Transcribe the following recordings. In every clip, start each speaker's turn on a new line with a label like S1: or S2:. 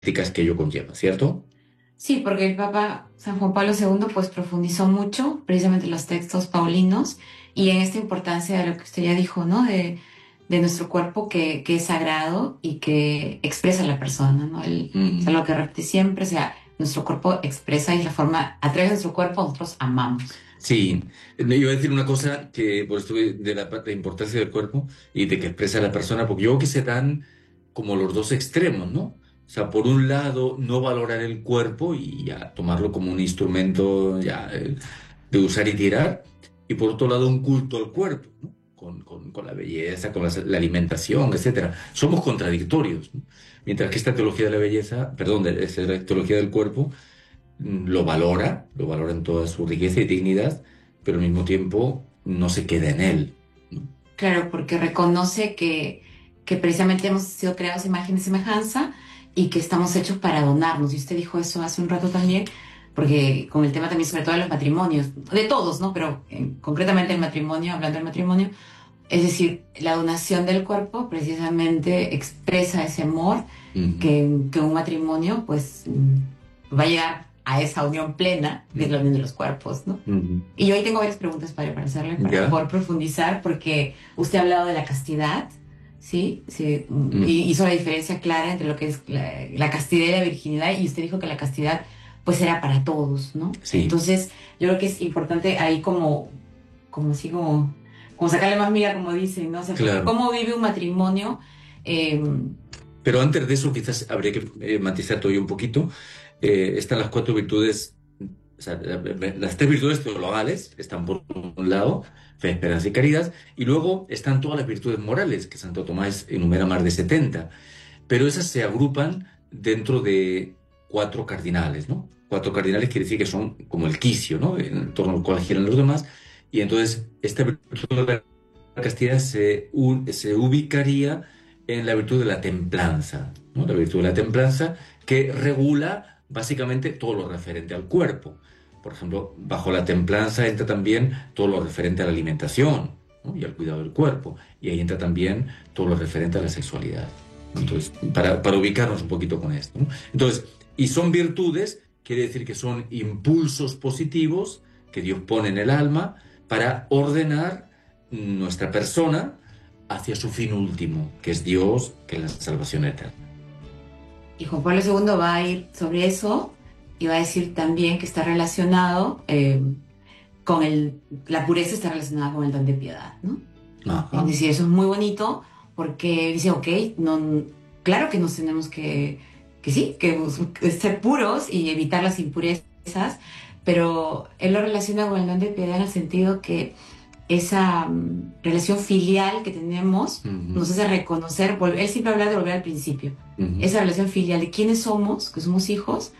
S1: que ello conlleva, ¿cierto?
S2: Sí, porque el Papa San Juan Pablo II pues profundizó mucho precisamente en los textos paulinos y en esta importancia de lo que usted ya dijo, ¿no? De nuestro cuerpo que es sagrado y que expresa a la persona, ¿no? O sea,
S1: Mm.
S2: lo que repite siempre, o sea, nuestro cuerpo expresa y la forma, a través de nuestro cuerpo nosotros amamos.
S1: Sí, no, iba a decir una cosa que por esto de la importancia del cuerpo y de que expresa la persona, porque yo creo que se dan como los dos extremos, ¿no? O sea, por un lado, no valorar el cuerpo y ya tomarlo como un instrumento ya de usar y tirar, y por otro lado, un culto al cuerpo, ¿no? Con la belleza, con la alimentación, etcétera. Somos contradictorios, ¿no? Mientras que esta teología de la belleza, perdón, esta teología del cuerpo lo valora en toda su riqueza y dignidad, pero al mismo tiempo no se queda en él, ¿no?
S2: Claro, porque reconoce que precisamente hemos sido creados a imagen y semejanza y que estamos hechos para donarnos. Y usted dijo eso hace un rato también, porque con el tema también sobre todo de los matrimonios, de todos, ¿no? Pero concretamente el matrimonio, hablando del matrimonio, es decir, la donación del cuerpo precisamente expresa ese amor
S1: Ujú,
S2: que un matrimonio pues va a llegar a esa unión plena, que es la
S1: ujú,
S2: unión de los cuerpos, ¿no?
S1: ujú.
S2: Y hoy tengo varias preguntas para hacerle, para
S1: ¿Ya?
S2: poder profundizar, porque usted ha hablado de la castidad, ¿sí? Sí, y
S1: Ujú.
S2: hizo la diferencia clara entre lo que es la castidad y la virginidad, y usted dijo que la castidad, pues, era para todos, ¿no?
S1: Sí,
S2: Entonces, yo creo que es importante ahí como así, como sacarle más miga, como dicen, ¿no? O sea, porque
S1: claro.
S2: cómo vive un matrimonio, eh,
S1: Pero antes de eso, quizás habría que matizar todavía un poquito. Están las cuatro virtudes, o sea, las tres virtudes teologales, están por un lado, fe, esperanza y caridad, y luego están todas las virtudes morales, que Santo Tomás enumera más de 70. Pero esas se agrupan dentro de cuatro cardinales, ¿no? Cuatro cardinales quiere decir que son como el quicio, ¿no? En torno al cual giran los demás. Y entonces esta virtud de la castidad se ubicaría en la virtud de la templanza, ¿no? La virtud de la templanza que regula básicamente todo lo referente al cuerpo. Por ejemplo, bajo la templanza entra también todo lo referente a la alimentación, ¿no? Y al cuidado del cuerpo. Y ahí entra también todo lo referente a la sexualidad. Entonces, para ubicarnos un poquito con esto, ¿no? Entonces, y son virtudes, quiere decir que son impulsos positivos que Dios pone en el alma para ordenar nuestra persona hacia su fin último, que es Dios, que es la salvación eterna.
S2: y Juan Pablo II va a ir sobre eso y va a decir también que está relacionado con la pureza está relacionada con el don de piedad, ¿no? Es
S1: Ajá.
S2: decir, eso es muy bonito porque dice, ok, no, claro que nos tenemos que sí, que ser puros y evitar las impurezas, pero él lo relaciona con el don de piedad en el sentido que esa relación filial que tenemos
S1: Ujú,
S2: nos hace reconocer, él siempre habla de volver al principio,
S1: ujú.
S2: esa relación filial de quiénes somos, que somos hijos,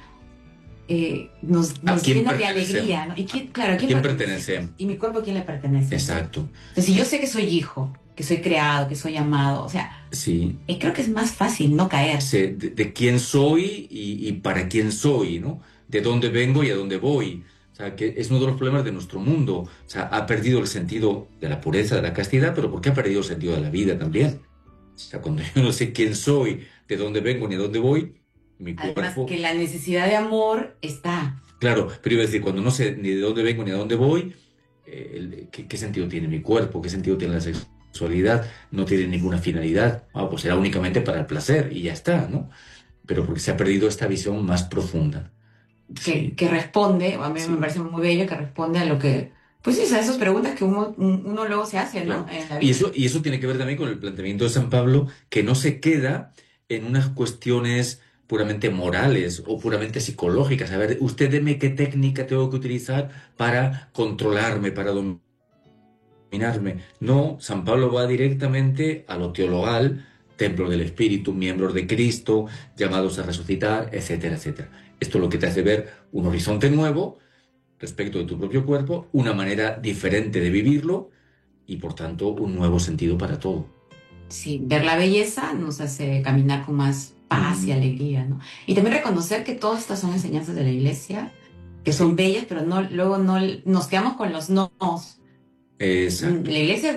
S1: ¿A
S2: nos
S1: quién
S2: llena de
S1: pertenecemos?
S2: alegría, ¿no? Y quién, claro, ¿a
S1: ¿A
S2: quién
S1: quién
S2: pertenecemos?
S1: pertenecemos?
S2: Y mi cuerpo, ¿a quién le pertenece, ¿no?
S1: Exacto.
S2: Entonces, si yo sé que soy hijo, que soy creado, que soy amado, o sea,
S1: Sí.
S2: creo que es más fácil no caer.
S1: Sé de quién soy y para quién soy, ¿no? De dónde vengo y a dónde voy. O sea, que es uno de los problemas de nuestro mundo. O sea, ha perdido el sentido de la pureza, de la castidad, pero ¿por qué ha perdido el sentido de la vida también? O sea, cuando yo no sé quién soy, de dónde vengo ni a dónde voy, mi
S2: Además,
S1: cuerpo.
S2: que la necesidad de amor está.
S1: Claro, pero iba a decir, cuando no sé ni de dónde vengo ni a dónde voy, ¿qué sentido tiene mi cuerpo? ¿Qué sentido tiene la sexualidad? No tiene ninguna finalidad. Ah, pues será únicamente para el placer y ya está, ¿no? Pero porque se ha perdido esta visión más profunda. Sí,
S2: Que responde, o a mí me
S1: sí,
S2: parece muy bello, que responde a lo que, pues sí, a esas preguntas que uno luego se hace, ¿no?
S1: claro.
S2: En la
S1: Y
S2: vida.
S1: eso tiene que ver también con el planteamiento de San Pablo, que no se queda en unas cuestiones puramente morales o puramente psicológicas. A ver, usted deme qué técnica tengo que utilizar para controlarme, para dominarme. No, San Pablo va directamente a lo teologal, templo del Espíritu, miembros de Cristo, llamados a resucitar, etcétera, etcétera. Esto es lo que te hace ver un horizonte nuevo respecto de tu propio cuerpo, una manera diferente de vivirlo y por tanto un nuevo sentido para todo.
S2: Sí, ver la belleza nos hace caminar con más paz y
S1: Mm,
S2: alegría, ¿no? Y también reconocer que todas estas son enseñanzas de la iglesia, que son
S1: sí,
S2: bellas, pero no, luego no nos quedamos con los nos. La
S1: exacto.
S2: iglesia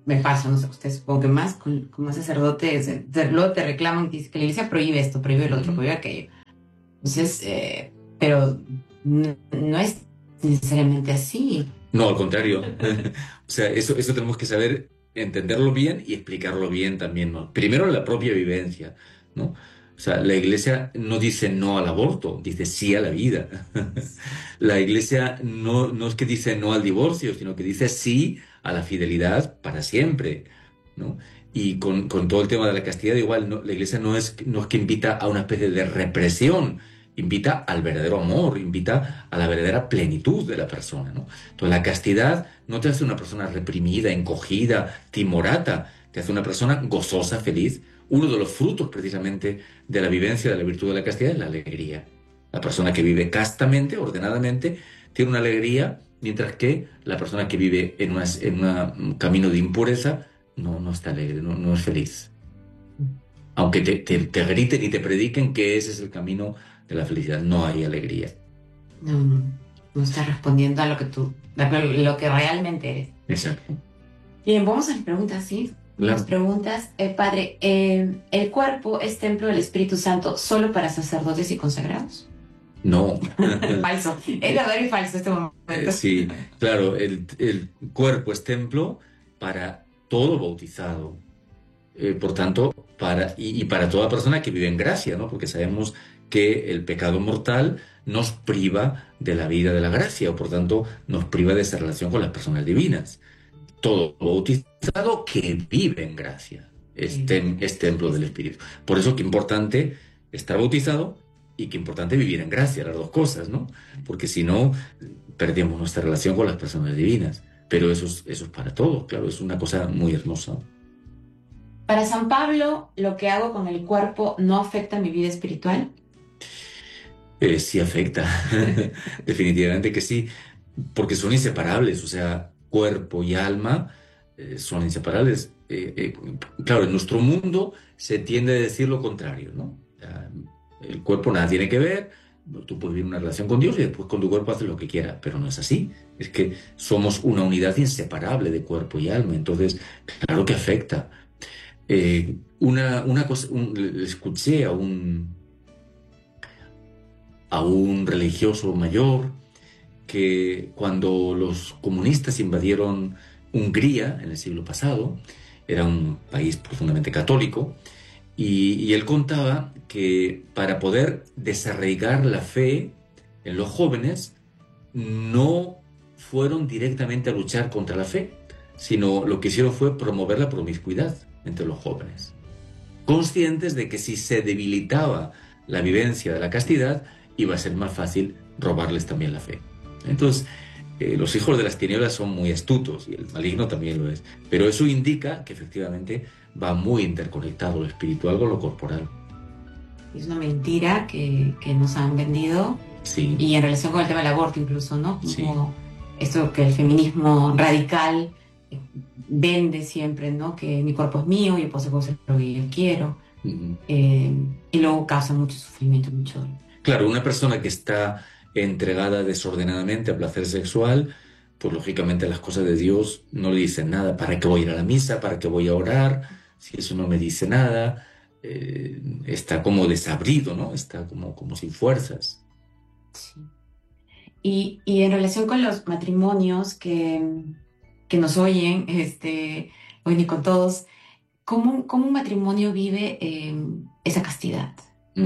S2: me pasa, no sé, ustedes supongo que más, con más sacerdotes, luego te reclaman que dice que la iglesia prohíbe esto, prohíbe lo otro, prohíbe aquello. Entonces, pero no es necesariamente así.
S1: No, al contrario. O sea, eso tenemos que saber entenderlo bien y explicarlo bien también, ¿no? Primero la propia vivencia, ¿no? O sea, la iglesia no dice no al aborto, dice sí a la vida. La iglesia no es que dice no al divorcio, sino que dice sí a la fidelidad para siempre, ¿no? Y con todo el tema de la castidad, igual, la iglesia no es que invita a una especie de represión, invita al verdadero amor, invita a la verdadera plenitud de la persona, ¿no? Entonces la castidad no te hace una persona reprimida, encogida, timorata, te hace una persona gozosa, feliz. Uno de los frutos precisamente de la vivencia de la virtud de la castidad es la alegría. La persona que vive castamente, ordenadamente, tiene una alegría, mientras que la persona que vive un camino de impureza no está alegre, no es feliz. Aunque te griten y te prediquen que ese es el camino de la felicidad, no hay alegría.
S2: No estás respondiendo a lo que lo que realmente eres.
S1: Exacto.
S2: Bien, vamos a las preguntas, ¿sí?
S1: Claro.
S2: Las preguntas. Padre, ¿el cuerpo es templo del Espíritu Santo solo para sacerdotes y consagrados?
S1: No.
S2: Falso. Es verdadero y falso este momento.
S1: Sí, claro, el cuerpo es templo para todo bautizado. Por tanto, y para toda persona que vive en gracia, ¿no? Porque sabemos que el pecado mortal nos priva de la vida de la gracia, o por tanto nos priva de esa relación con las personas divinas. Todo bautizado que vive en gracia es templo del Espíritu. Por eso que importante estar bautizado y que importante vivir en gracia, las dos cosas, ¿no? Porque si no, perdemos nuestra relación con las personas divinas. Pero eso es para todos, claro, es una cosa muy hermosa.
S2: Para San Pablo, ¿lo que hago con el cuerpo no afecta mi vida espiritual?
S1: Sí afecta, definitivamente que sí, porque son inseparables, o sea, cuerpo y alma son inseparables. Claro, en nuestro mundo se tiende a decir lo contrario, ¿no? O sea, el cuerpo nada tiene que ver, tú puedes vivir una relación con Dios y después con tu cuerpo haces lo que quieras, pero no es así, es que somos una unidad inseparable de cuerpo y alma, entonces, claro que afecta. Una cosa, le escuché a un religioso mayor que cuando los comunistas invadieron Hungría en el siglo pasado, era un país profundamente católico, y él contaba que para poder desarraigar la fe en los jóvenes, no fueron directamente a luchar contra la fe, sino lo que hicieron fue promover la promiscuidad entre los jóvenes, conscientes de que si se debilitaba la vivencia de la castidad, iba a ser más fácil robarles también la fe. Entonces, los hijos de las tinieblas son muy astutos y el maligno también lo es, pero eso indica que efectivamente va muy interconectado lo espiritual con lo corporal.
S2: Es una mentira que nos han vendido.
S1: Sí.
S2: Y en relación con el tema del aborto incluso, ¿no? Como
S1: Sí.
S2: esto que el feminismo radical vende siempre, ¿no? Que mi cuerpo es mío, yo puedo hacer lo que yo quiero.
S1: Mm.
S2: Y luego causa mucho sufrimiento, mucho dolor.
S1: Claro, una persona que está entregada desordenadamente a placer sexual, pues lógicamente las cosas de Dios no le dicen nada. ¿Para qué voy a ir a la misa? ¿Para qué voy a orar? Si eso no me dice nada, está como desabrido, ¿no? Está como sin fuerzas.
S2: Sí. Y en relación con los matrimonios que nos oyen, hoy ni con todos, ¿cómo un matrimonio vive esa castidad?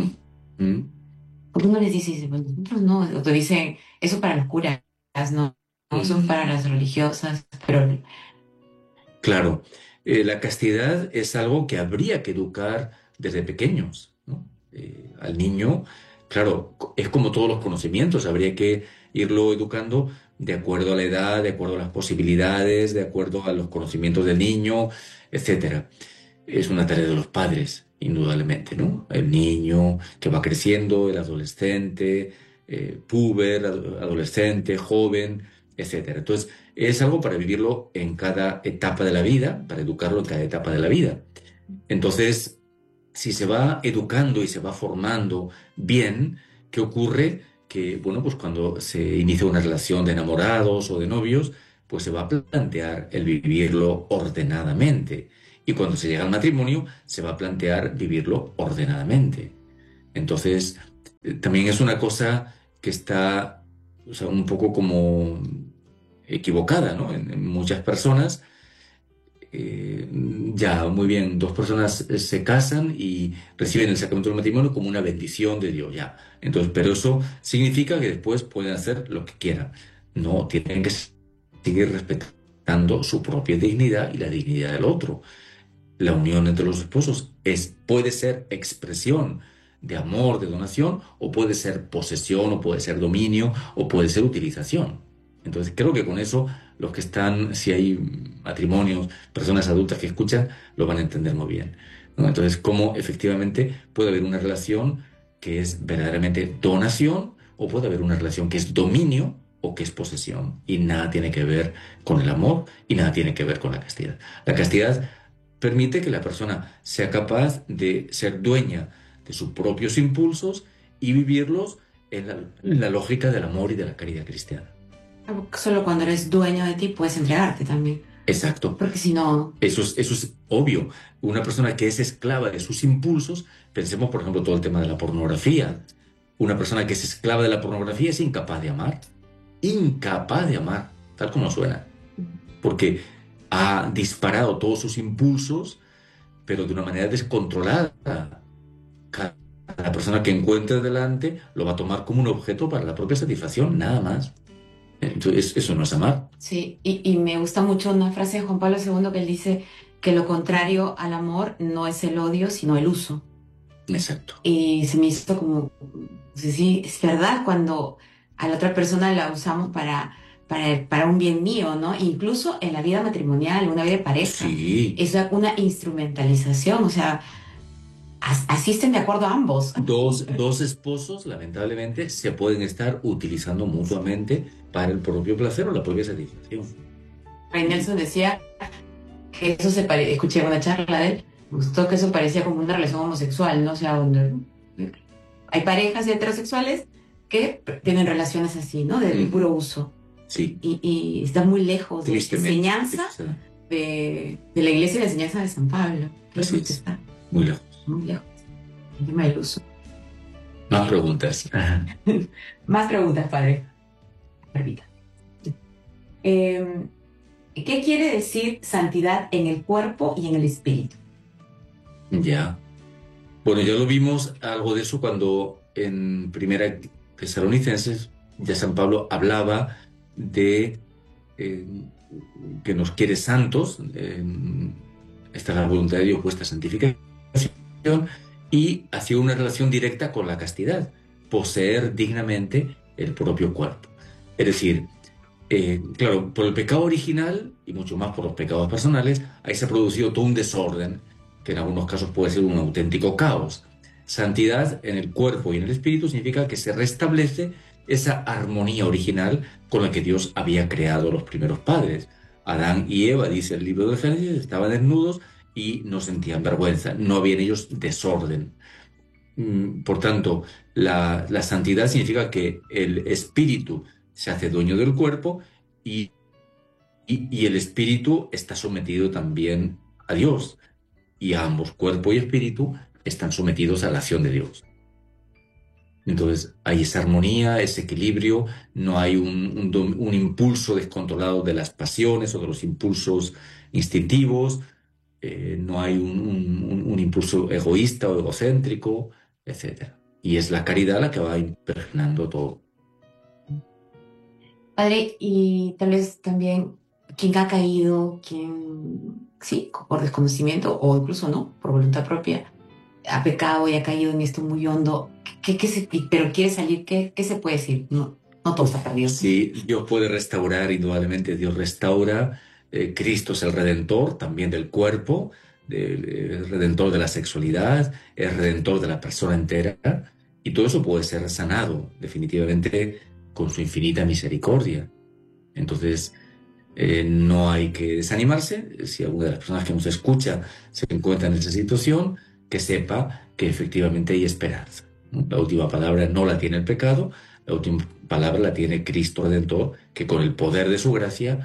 S2: Porque uno les dice, bueno, nosotros no, o te dicen, eso para las curas, no, eso para las religiosas, pero...
S1: Claro, la castidad es algo que habría que educar desde pequeños, ¿no? Al niño, claro, es como todos los conocimientos, habría que irlo educando de acuerdo a la edad, de acuerdo a las posibilidades, de acuerdo a los conocimientos del niño, etcétera. Es una tarea de los padres, indudablemente, ¿no? El niño que va creciendo, el adolescente, puber, adolescente, joven, etcétera. Entonces, es algo para vivirlo en cada etapa de la vida, para educarlo en cada etapa de la vida. Entonces, si se va educando y se va formando bien, ¿qué ocurre? Que, bueno, pues cuando se inicia una relación de enamorados o de novios, pues se va a plantear el vivirlo ordenadamente. Y cuando se llega al matrimonio, se va a plantear vivirlo ordenadamente. Entonces, también es una cosa que está, o sea, un poco como equivocada, ¿no? En muchas personas, eh, ya, muy bien, dos personas se casan y reciben el sacramento del matrimonio como una bendición de Dios, ya. Entonces, pero eso significa que después pueden hacer lo que quieran. No, tienen que seguir respetando su propia dignidad y la dignidad del otro. La unión entre los esposos puede ser expresión de amor, de donación, o puede ser posesión, o puede ser dominio, o puede ser utilización. Entonces creo que con eso los que están, si hay matrimonios, personas adultas que escuchan, lo van a entender muy bien, ¿no? Entonces, cómo efectivamente puede haber una relación que es verdaderamente donación, o puede haber una relación que es dominio o que es posesión, y nada tiene que ver con el amor y nada tiene que ver con la castidad. La castidad permite que la persona sea capaz de ser dueña de sus propios impulsos y vivirlos en la lógica del amor y de la caridad cristiana.
S2: Solo cuando eres dueño de ti puedes entregarte también.
S1: Exacto.
S2: Porque si no,
S1: Eso es obvio. Una persona que es esclava de sus impulsos, pensemos por ejemplo todo el tema de la pornografía. Una persona que es esclava de la pornografía es incapaz de amar. Incapaz de amar, tal como suena. Porque ha disparado todos sus impulsos, pero de una manera descontrolada. Cada persona que encuentre delante lo va a tomar como un objeto para la propia satisfacción, nada más. Entonces, eso no es amar.
S2: sí, y me gusta mucho una frase de Juan Pablo II que él dice que lo contrario al amor no es el odio, sino el uso.
S1: Exacto.
S2: Y se me hizo como, sí, sí, es verdad, cuando a la otra persona la usamos para un bien mío, ¿no? Incluso en la vida matrimonial, una vida de pareja.
S1: Sí.
S2: Es una instrumentalización, o sea, así estén de acuerdo ambos.
S1: Dos esposos, lamentablemente, se pueden estar utilizando mutuamente para el propio placer o la propia satisfacción.
S2: Ray Nelson decía que eso escuché una charla de él, me gustó que eso parecía como una relación homosexual, ¿no? O sea, donde hay parejas heterosexuales que tienen relaciones así, ¿no? De puro uso.
S1: Sí.
S2: Y está muy lejos de la enseñanza de la iglesia y la enseñanza de San Pablo.
S1: Así es. Está muy lejos.
S2: Muy lejos. El tema del uso.
S1: Más preguntas.
S2: Más preguntas, padre. Permita. ¿Qué quiere decir santidad en el cuerpo y en el espíritu?
S1: Ya. Bueno, ya lo vimos algo de eso cuando en Primera Tesalonicenses ya San Pablo hablaba de que nos quiere santos. Esta es la voluntad de Dios, vuestra santificación, y hacía una relación directa con la castidad, poseer dignamente el propio cuerpo. Es decir, claro, por el pecado original y mucho más por los pecados personales, ahí se ha producido todo un desorden que en algunos casos puede ser un auténtico caos. Santidad en el cuerpo y en el espíritu significa que se restablece esa armonía original con la que Dios había creado a los primeros padres. Adán y Eva, dice el libro del Génesis, estaban desnudos y no sentían vergüenza, no había en ellos desorden. Por tanto, la santidad significa que el espíritu se hace dueño del cuerpo y el espíritu está sometido también a Dios. Y ambos, cuerpo y espíritu, están sometidos a la acción de Dios. Entonces hay esa armonía, ese equilibrio, no hay un impulso descontrolado de las pasiones o de los impulsos instintivos, no hay un impulso egoísta o egocéntrico, etc. Y es la caridad la que va impregnando todo.
S2: Padre, y tal vez también quien ha caído, quien, sí, por desconocimiento o incluso no, por voluntad propia, ha pecado y ha caído en esto muy hondo, pero quiere salir, ¿qué se puede decir? No, no todo está perdido.
S1: Sí, Dios puede restaurar, indudablemente Dios restaura. Cristo es el redentor también del cuerpo, el redentor de la sexualidad, el redentor de la persona entera, y todo eso puede ser sanado definitivamente con su infinita misericordia. Entonces, no hay que desanimarse. Si alguna de las personas que nos escucha se encuentra en esa situación, que sepa que efectivamente hay esperanza. La última palabra no la tiene el pecado, la última palabra la tiene Cristo Redentor, que con el poder de su gracia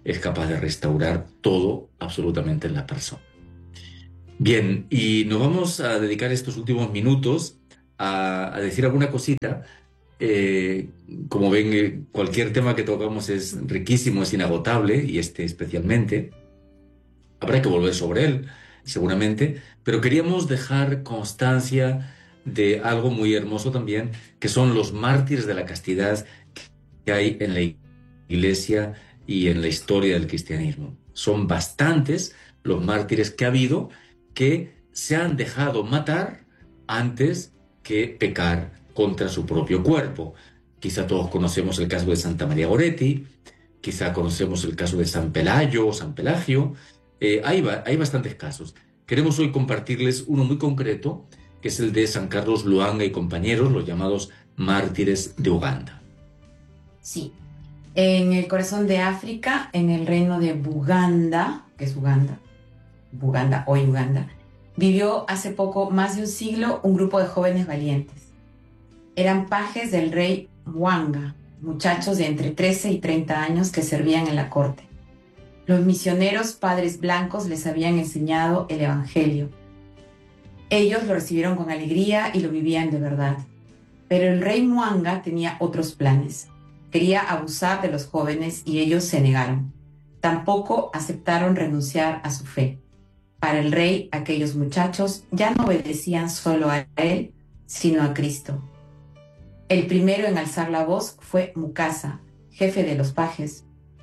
S1: es capaz de restaurar todo absolutamente en la persona. Bien, y nos vamos a dedicar estos últimos minutos a decir alguna cosita. Como ven, cualquier tema que tocamos es riquísimo, es inagotable, y este especialmente. Habrá que volver sobre él, seguramente, pero queríamos dejar constancia de algo muy hermoso también, que son los mártires de la castidad que hay en la Iglesia y en la historia del cristianismo. Son bastantes los mártires que ha habido que se han dejado matar antes que pecar contra su propio cuerpo. Quizá todos conocemos el caso de Santa María Goretti, quizá conocemos el caso de San Pelayo o San Pelagio. Hay bastantes casos. Queremos hoy compartirles uno muy concreto, que es el de San Carlos Lwanga y compañeros, los llamados mártires de Uganda.
S2: Sí, en el corazón de África, en el reino de Buganda, que es Buganda, hoy Uganda, vivió hace poco más de un siglo un grupo de jóvenes valientes. Eran pajes del rey Mwanga, muchachos de entre 13 y 30 años que servían en la corte. Los misioneros padres blancos les habían enseñado el Evangelio. Ellos lo recibieron con alegría y lo vivían de verdad. Pero el rey Mwanga tenía otros planes. Quería abusar de los jóvenes y ellos se negaron. Tampoco aceptaron renunciar a su fe. Para el rey, aquellos muchachos ya no obedecían solo a él, sino a Cristo. El primero en alzar la voz fue Mukasa, jefe de los pajes.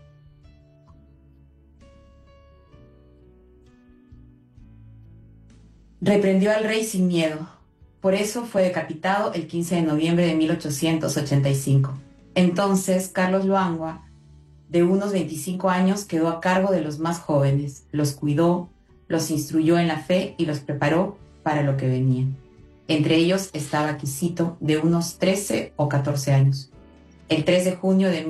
S2: Reprendió al rey sin miedo. Por eso fue decapitado el 15 de noviembre de 1885. Entonces, Carlos Lwanga, de unos 25 años, quedó a cargo de los más jóvenes, los cuidó, los instruyó en la fe y los preparó para lo que venía. Entre ellos estaba Quisito, de unos 13 o 14 años. El 3 de junio de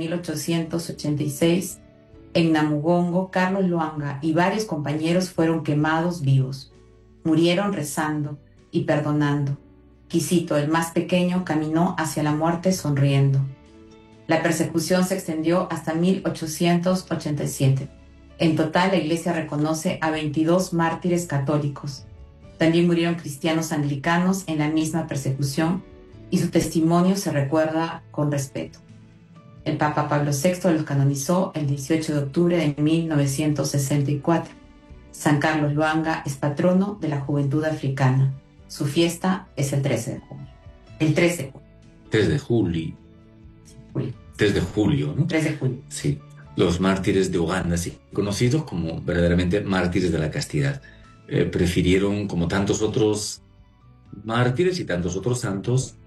S2: 1886, en Namugongo, Carlos Lwanga y varios compañeros fueron quemados vivos. Murieron rezando y perdonando. Quisito, el más pequeño, caminó hacia la muerte sonriendo. La persecución se extendió hasta 1887. En total, la Iglesia reconoce a 22 mártires católicos. También murieron cristianos anglicanos en la misma persecución y su testimonio se recuerda con respeto. El Papa Pablo VI los canonizó el 18 de octubre de 1964. San Carlos Lwanga es patrono de la juventud africana. Su fiesta es el 13 de junio. El 13 de julio.
S1: 3 de julio.
S2: Julio.
S1: 3 de julio, ¿no?
S2: 3 de julio.
S1: Sí. Los mártires de Uganda, sí, conocidos como verdaderamente mártires de la castidad. Prefirieron, como tantos otros mártires y tantos otros santos,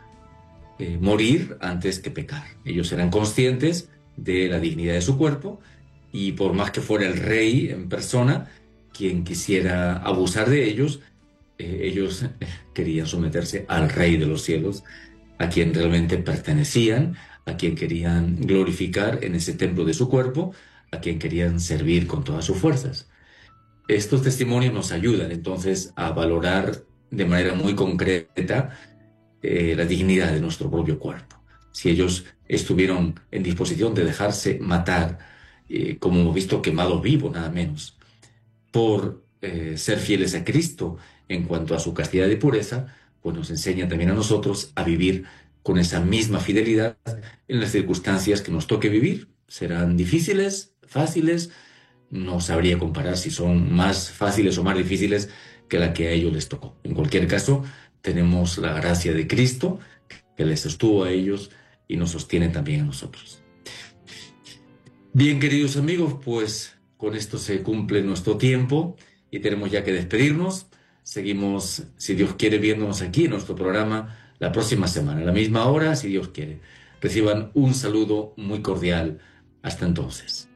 S1: morir antes que pecar. Ellos eran conscientes de la dignidad de su cuerpo y por más que fuera el rey en persona quien quisiera abusar de ellos, ellos querían someterse al Rey de los cielos, a quien realmente pertenecían, a quien querían glorificar en ese templo de su cuerpo, a quien querían servir con todas sus fuerzas. Estos testimonios nos ayudan entonces a valorar de manera muy concreta la dignidad de nuestro propio cuerpo. Si ellos estuvieron en disposición de dejarse matar, como hemos visto, quemados vivos, nada menos, por ser fieles a Cristo en cuanto a su castidad y pureza, pues nos enseña también a nosotros a vivir con esa misma fidelidad en las circunstancias que nos toque vivir. Serán difíciles, fáciles, no sabría comparar si son más fáciles o más difíciles que la que a ellos les tocó. En cualquier caso, tenemos la gracia de Cristo que les sostuvo a ellos y nos sostiene también a nosotros. Bien, queridos amigos, pues con esto se cumple nuestro tiempo y tenemos ya que despedirnos. Seguimos, si Dios quiere, viéndonos aquí en nuestro programa la próxima semana, a la misma hora, si Dios quiere. Reciban un saludo muy cordial. Hasta entonces.